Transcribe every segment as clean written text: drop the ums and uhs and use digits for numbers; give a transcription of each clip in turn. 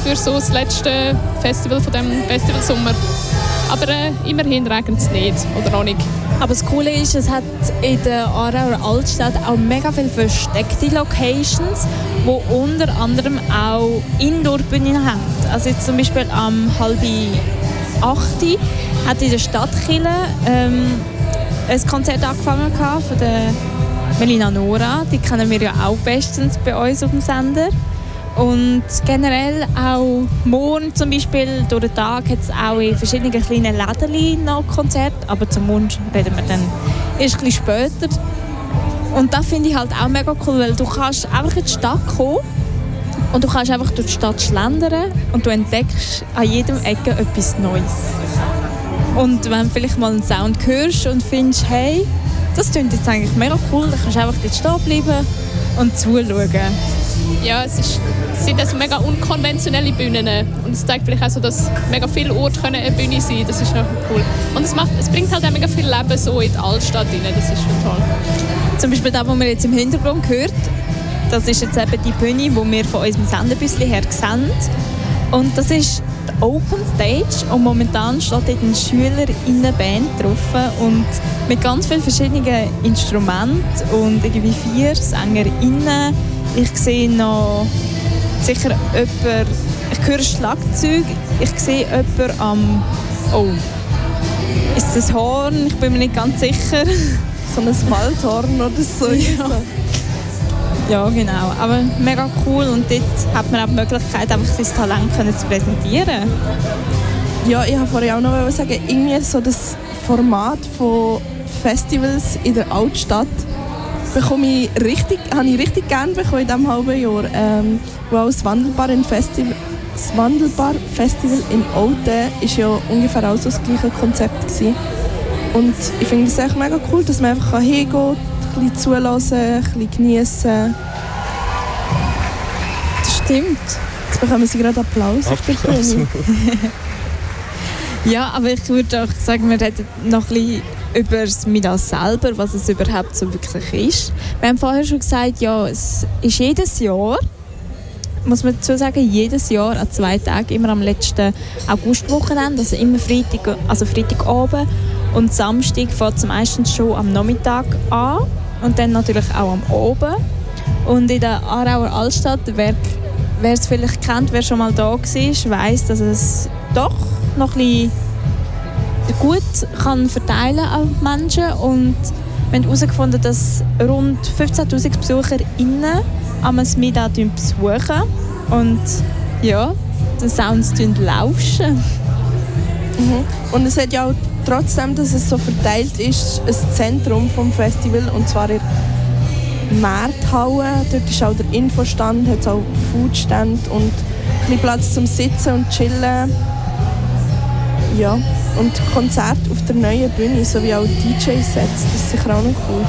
für so das letzte Festival von dem Festivalsommer. Aber immerhin regnet es nicht, oder noch nicht. Aber das Coole ist, es hat in der Aarauer Altstadt auch mega viele versteckte Locations, die unter anderem auch Indoor-Bühnen haben. Also jetzt zum Beispiel am 7:30 hat in der Stadtkirche ein Konzert angefangen von der Melina Nora. Die kennen wir ja auch bestens bei uns auf dem Sender. Und generell auch morgen zum Beispiel durch den Tag hat es auch in verschiedenen kleinen Läden noch Konzerte, aber zum Morgen reden wir dann erst ein bisschen später. Und das finde ich halt auch mega cool, weil du kannst einfach in die Stadt kommen und du kannst einfach durch die Stadt schlendern und du entdeckst an jedem Ecke etwas Neues. Und wenn du vielleicht mal einen Sound hörst und findest, hey, das klingt jetzt eigentlich mega cool, dann kannst du einfach dort stehen bleiben und zuschauen. Ja, es sind also mega unkonventionelle Bühnen und es zeigt vielleicht auch so, dass mega viele Orte eine Bühne sein können. Das ist noch cool. Und es bringt halt auch mega viel Leben so in die Altstadt rein. Das ist schon toll. Zum Beispiel das, was man jetzt im Hintergrund hört, das ist jetzt eben die Bühne, die wir von unserem Senderbüsschen her sehen. Und das ist die Open Stage und momentan steht dort eine Schülerinnenband drauf und mit ganz vielen verschiedenen Instrumenten und irgendwie 4 SängerInnen. Ich sehe noch sicher jemanden, ich höre Schlagzeug, ich sehe jemanden am, ist das ein Horn? Ich bin mir nicht ganz sicher. So ein Waldhorn oder so. Ja, genau. Aber mega cool und dort hat man auch die Möglichkeit, einfach sein Talent zu präsentieren. Ja, ich wollte vorher auch noch sagen, irgendwie so das Format von Festivals in der Altstadt habe ich richtig gerne bekommen in diesem halben Jahr. Wo auch das Wandelbar-Festival in Olten ist ja ungefähr auch so das gleiche Konzept gewesen. Und ich finde es echt mega cool, dass man einfach hingehen kann, ein bisschen zulassen, ein bisschen geniessen. Das stimmt. Jetzt bekommen sie gerade Applaus auf der Bühne. Ja, aber ich würde auch sagen, wir reden noch ein bisschen über das Midas selber, was es überhaupt so wirklich ist. Wir haben vorher schon gesagt, ja, es ist jedes Jahr, muss man dazu sagen, jedes Jahr an 2 Tagen, immer am letzten Augustwochenende, also immer Freitagabend und Samstag fängt es meistens schon am Nachmittag an und dann natürlich auch am Abend. Und in der Aarauer Altstadt, wer es vielleicht kennt, wer schon mal da war, weiss, dass es doch noch ein bisschen gut kann verteilen an Menschen und wir haben herausgefunden, dass rund 15'000 BesucherInnen am Mida besuchen und ja, die Sounds lauschen. Mhm. Und es hat ja auch trotzdem, dass es so verteilt ist, ein Zentrum vom Festival und zwar in der Markthalle. Dort ist auch der Infostand, hat auch Foodstand und ein bisschen Platz zum Sitzen und Chillen. Ja, und Konzerte auf der neuen Bühne, sowie auch DJ-Sets, das ist sicher auch noch cool.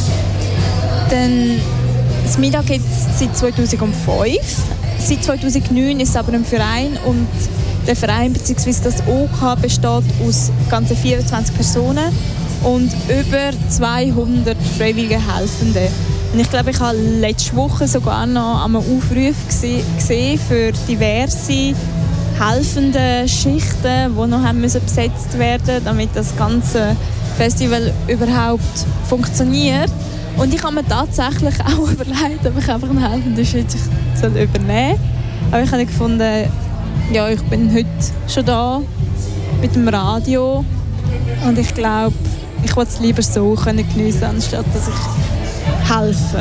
Dann, das Mida gibt es seit 2005. Seit 2009 ist es aber ein Verein und der Verein bzw. das OK besteht aus ganzen 24 Personen und über 200 freiwillige Helfende. Und ich glaube, ich habe letzte Woche sogar noch einen Aufruf gesehen für diverse helfende Schichten, die noch haben müssen besetzt werden, damit das ganze Festival überhaupt funktioniert. Und ich habe mir tatsächlich auch überlegt, ob ich einfach eine helfende Schicht übernehmen soll. Aber ich habe gefunden, ja, ich bin heute schon da mit dem Radio und ich glaube, ich wollte es lieber so geniessen, anstatt dass ich helfe.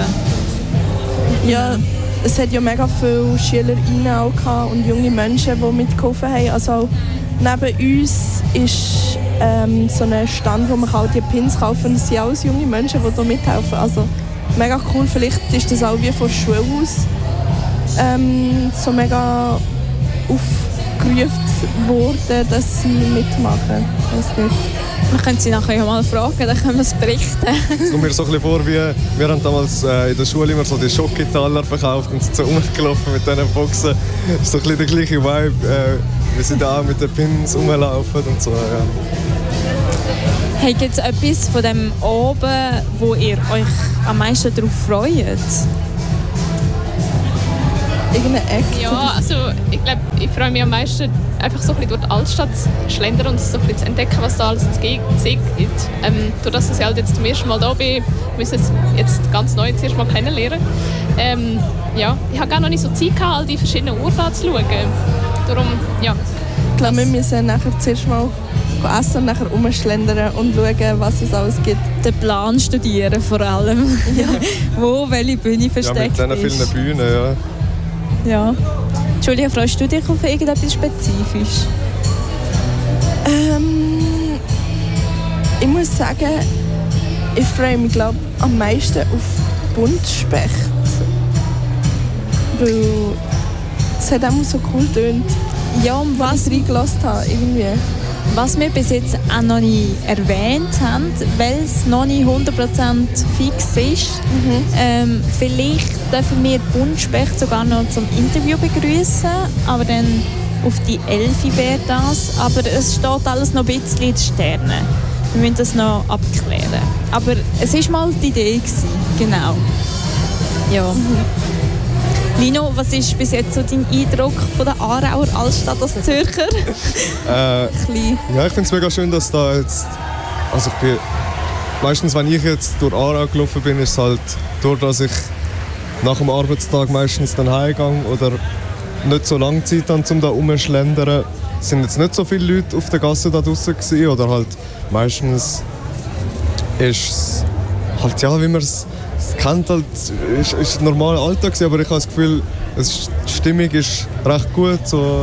Ja. Es hat ja mega viele SchülerInnen auch gehabt und junge Menschen, die mitgeholfen haben. Also auch neben uns ist so ein Stand, wo man die Pins kaufen kann. Es sind alles junge Menschen, die hier mithelfen. Also mega cool. Vielleicht ist das auch wie von der Schule aus so mega aufgerufen worden, dass sie mitmachen. Weiss nicht. Wir können sie nachher ja mal fragen, dann können wir es berichten. Es kommt mir so ein bisschen vor, wie wir haben damals in der Schule immer so die Schokitaler verkauft und sind so rumgelaufen mit diesen Boxen. Das ist so ein bisschen der gleiche Vibe. Wir sind auch mit den Pins rumlaufen und so. Ja. Hey, gibt es etwas von dem oben, wo ihr euch am meisten darauf freut? irgendeinen Act? Ja, also ich glaube, ich freue mich am meisten, einfach so ein bisschen durch die Altstadt zu schlendern und so ein bisschen zu entdecken, was da alles zu sehen gibt. Dadurch, dass ich halt jetzt zum ersten Mal da bin, müssen es jetzt ganz neu zuerst mal kennenlernen. Ja, ich habe gar noch nicht so Zeit gehabt, all die verschiedenen Orte anzuschauen. Darum, ja. Ich glaube, wir müssen nachher zuerst mal essen und nachher rumschlendern und schauen, was es alles gibt. Den Plan studieren vor allem. Ja. Wo welche Bühne versteckt ist. Ja, mit diesen vielen Bühnen, ja. Ja. Entschuldigung, freust du dich auf irgendetwas spezifisch? Ich muss sagen, ich freue mich glaub, am meisten auf Buntspecht. Weil es hat auch so cool getönt, Ja, und was ich reingelassen habe. Irgendwie. was wir bis jetzt auch noch nie erwähnt haben, weil es noch nicht 100% fix ist, vielleicht dürfen wir Buntspecht sogar noch zum Interview begrüßen, aber dann auf die 11 wäre das. Aber es steht alles noch ein bisschen in den Sternen. Wir müssen das noch abklären. Aber es war mal die Idee gewesen. Genau. Ja. Lino, was ist bis jetzt so dein Eindruck von der Aarauer Altstadt als Zürcher? Ja, ich finde es mega schön, dass da jetzt... Also ich bin, meistens, wenn ich jetzt durch Aarau gelaufen bin, ist es halt durch, dass ich nach dem Arbeitstag meistens dann heimgehe oder nicht so lange Zeit habe, um da rumzuschlendern. Es sind jetzt nicht so viele Leute auf der Gasse da draussen gewesen, oder halt meistens ist es halt, ja, wie man es kennt, halt, ist ein normaler Alltag gewesen, aber ich habe das Gefühl, die Stimmung ist recht gut. So,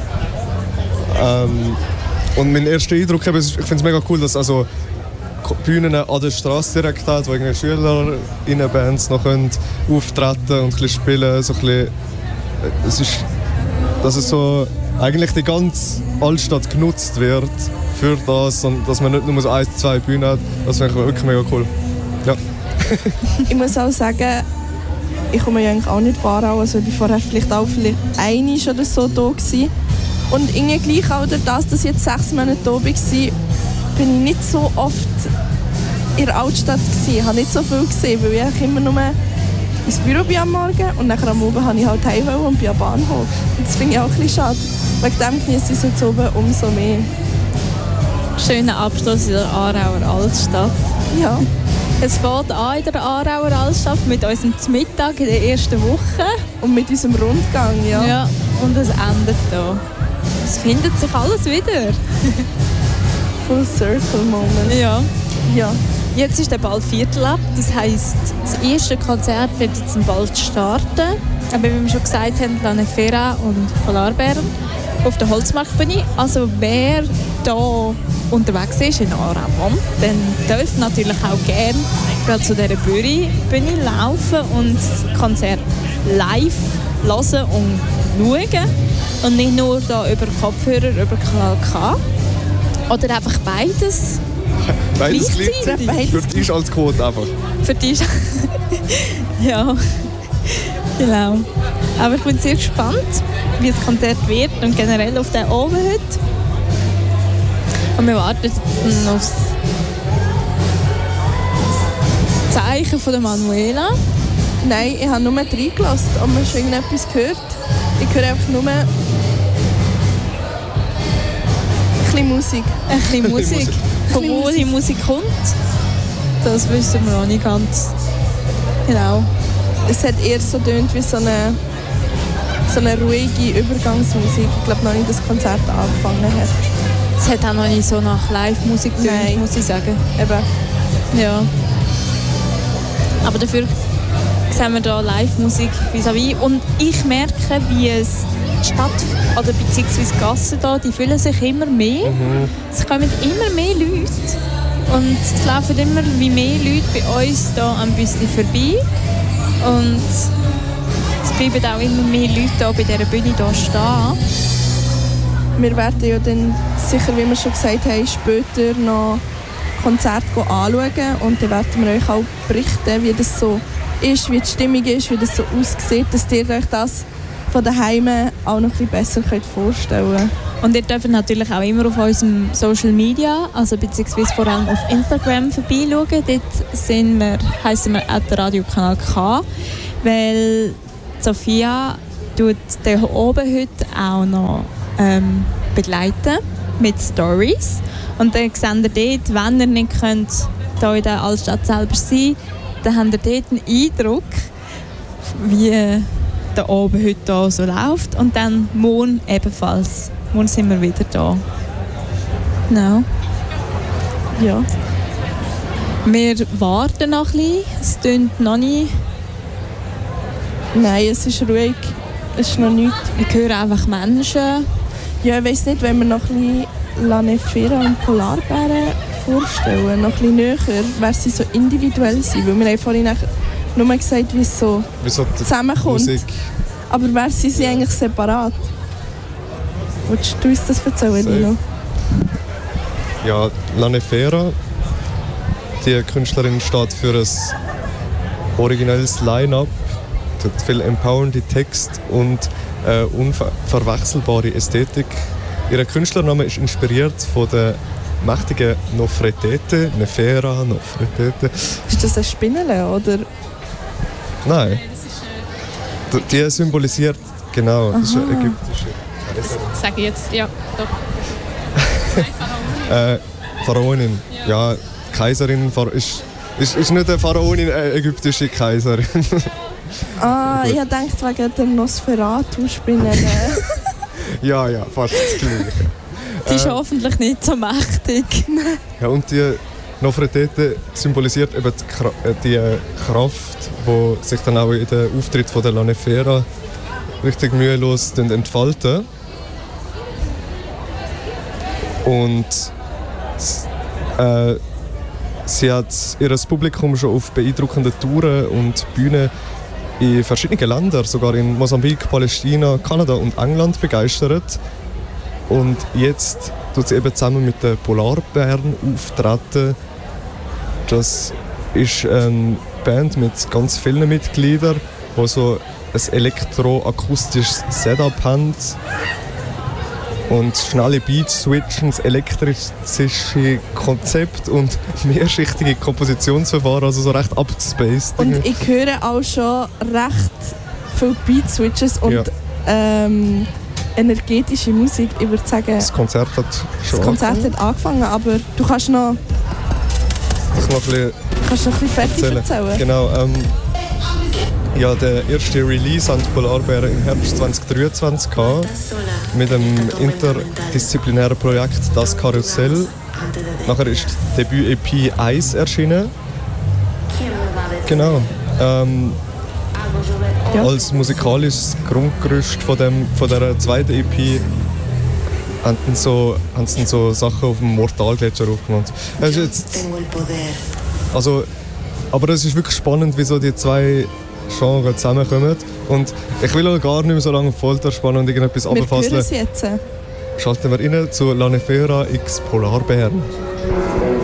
und mein erster Eindruck, ich finde es mega cool, dass also Bühnen an der Straße direkt hat, wo irgendwie SchülerInnen-Bands noch können auftreten und ein bisschen spielen. So ein bisschen, es ist, dass es so eigentlich die ganze Altstadt genutzt wird für das und dass man nicht nur so 1, 2 Bühnen hat. Das finde ich wirklich mega cool. Ja. Ich muss auch sagen, ich komme ja eigentlich auch nicht von Aarau, also ich war vorher vielleicht auch einmal oder so da gewesen. Und irgendwie gleich auch durch das, dass ich jetzt 6 Monate da war, bin ich nicht so oft in der Altstadt gewesen. Ich habe nicht so viel gesehen, weil ich immer nur ins Büro bin am Morgen und nachher am Abend habe ich halt heim und bin am Bahnhof. Und das finde ich auch ein bisschen schade. Wegen dem genieße ich es jetzt oben umso mehr. Schöner Abschluss in der Aarauer Altstadt. Ja. Es fängt an in der Aarauer Altstadt mit unserem Mittag in der ersten Woche. Und mit unserem Rundgang, ja. Ja, und es endet hier. Es findet sich alles wieder. Full Circle Moment. Ja. Ja. Jetzt ist der bald Viertel ab. Das heisst, das erste Konzert wird jetzt bald starten. Aber wie wir schon gesagt haben, Lanefera und Polarbär auf der Holzmarktbühne. Also wer hier unterwegs ist in Aarau, dann darf natürlich auch gerne gerade zu dieser Bühne laufen und das Konzert live hören und schauen. Und nicht nur da über Kopfhörer, über Kanal K. Oder einfach beides. Beides Gleichzeitig. gleich. Für dich als Quote einfach. Für dich. Ja, genau. Aber ich bin sehr gespannt, wie das Konzert wird und generell auf den Abend heute. Und wir warten jetzt auf das Zeichen von der Manuela. Nein, ich habe nur reingelassen, ob man schon irgendetwas gehört. Ich höre einfach nur ein bisschen Musik. Ein bisschen Musik. Von wo die Musik kommt, das wissen wir noch nicht ganz genau. Es hat eher so tönt wie so eine ruhige Übergangsmusik. Ich glaube noch nicht, dass das Konzert angefangen hat. Es hat auch noch nicht so nach Live-Musik getönt, muss ich sagen. Eben. Ja. Aber dafür sehen wir hier Live-Musik vis-à-vis. Und ich merke, wie es die Stadt oder beziehungsweise die Gassen hier, die fühlen sich immer mehr. Es kommen immer mehr Leute. Und es laufen immer wie mehr Leute bei uns hier am Büsli vorbei. Und es bleiben auch immer mehr Leute hier bei dieser Bühne hier stehen. Wir werden ja dann sicher, wie wir schon gesagt haben, später noch Konzerte anschauen. Und dann werden wir euch auch berichten, wie das so ist, wie die Stimmung ist, wie das so aussieht, dass ihr euch das von daheim auch noch ein bisschen besser vorstellen könnt. Und ihr dürft natürlich auch immer auf unserem Social Media, also beziehungsweise vor allem auf Instagram vorbeischauen. Dort heissen wir @radiokanal K, weil Sophia tut den oben heute auch noch begleiten mit Stories. Und dann seht ihr dort, wenn ihr nicht könnt, hier in der Altstadt selber sein, dann habt ihr dort einen Eindruck, wie der oben heute hier so läuft. Und dann morgen ebenfalls. Morgen sind wir wieder da. Genau. Ja. Wir warten noch ein bisschen. Es tönt noch nicht. Nein, es ist ruhig. Es ist noch nichts. Ich höre einfach Menschen. Ja, ich weiss nicht, wenn wir noch ein bisschen La Nefera und Polarbären vorstellen, noch ein bisschen näher, wer sie so individuell sind. Weil wir haben vorhin nur gesagt, wie es so zusammenkommt. Musik. Aber wer sind sie eigentlich separat? Willst du uns das erzählen, Lino? Ja, La Nefera, die Künstlerin, steht für ein originelles Line-Up, hat viel empowernde Text und unverwechselbare Ästhetik. Ihr Künstlername ist inspiriert von der mächtigen Nofretete, Nefera, Nofretete. Ist das ein Spinnele, oder? Nein. Die symbolisiert, genau, das ist eine ägyptische Kaiserin. Sage ich jetzt, ja, doch. Pharaonin, ja, Kaiserin ist nicht eine Pharaonin, eine ägyptische Kaiserin. Ich dachte wegen der Nosferatu-Spinnele. Ja, fast das Gleiche. Die ist hoffentlich nicht so mächtig. Ja, und die Nofretete symbolisiert eben die Kraft, die sich dann auch in den Auftritt von der La Nefera richtig mühelos entfalten. Und sie hat ihr Publikum schon auf beeindruckenden Touren und Bühnen in verschiedenen Ländern, sogar in Mosambik, Palästina, Kanada und England begeistert. Und jetzt tut sie eben zusammen mit den Polarbären auftreten. Das ist eine Band mit ganz vielen Mitgliedern, die so ein elektroakustisches Setup haben und schnelle Beats switchen, das elektrische Konzept und mehrschichtige Kompositionsverfahren, also so recht abgespaced. Und ich höre auch schon recht viele Beat-Switches und energetische Musik. Ich würde sagen, das Konzert hat schon angefangen, aber du kannst noch ein bisschen fertig erzählen. Genau. Ja, der erste Release an die Polarbären im Herbst 2023 gehabt, mit dem interdisziplinären Projekt «Das Karussell». Nachher ist die Debüt-EP «Eis» erschienen. Genau. Als musikalisches Grundgerüst von dieser zweiten EP haben sie so Sachen auf dem Mortalgletscher aufgemacht. Aber es ist wirklich spannend, wie so die zwei Genres zusammenkommen. Und ich will auch gar nicht mehr so lange auf Folter spannen und irgendetwas abfassen. Wir hören es jetzt. Schalten wir rein zu La Nefera x Polarbären.